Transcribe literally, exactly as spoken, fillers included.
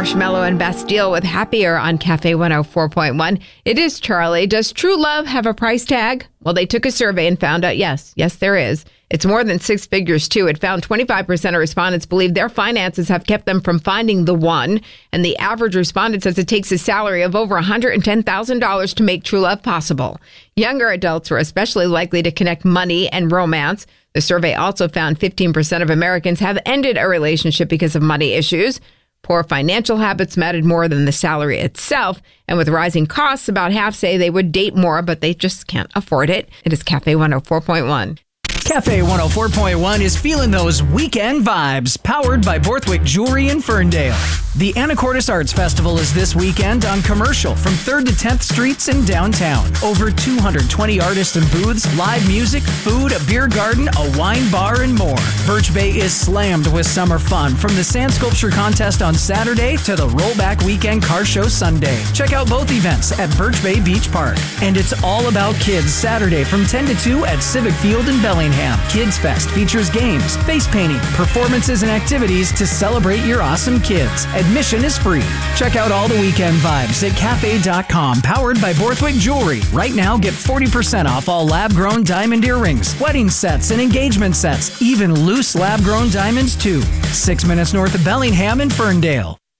Marshmello and Bastille with Happier on Cafe one oh four point one. It is Charlie. Does true love have a price tag? Well, they took a survey and found out, yes, yes, there is. It's more than six figures, too. It found twenty-five percent of respondents believe their finances have kept them from finding the one. And the average respondent says it takes a salary of over one hundred ten thousand dollars to make true love possible. Younger adults were especially likely to connect money and romance. The survey also found fifteen percent of Americans have ended a relationship because of money issues. Poor financial habits mattered more than the salary itself. And with rising costs, about half say they would date more, but they just can't afford it. It is Cafe one oh four point one. Cafe one oh four point one is feeling those weekend vibes, powered by Borthwick Jewelry in Ferndale. The Anacortes Arts Festival is this weekend on Commercial from third to tenth Streets in downtown. Over two hundred twenty artists and booths, live music, food, a beer garden, a wine bar, and more. Birch Bay is slammed with summer fun, from the sand sculpture contest on Saturday to the Rollback Weekend Car Show Sunday. Check out both events at Birch Bay Beach Park. And it's all about kids Saturday from ten to two at Civic Field in Bellingham. Kids Fest features games, face painting, performances, and activities to celebrate your awesome kids. Admission is free. Check out all the weekend vibes at cafe dot com, powered by Borthwick Jewelry. Right now, get forty percent off all lab-grown diamond earrings, wedding sets, and engagement sets, even loose lab-grown diamonds, too. Six minutes north of Bellingham in Ferndale.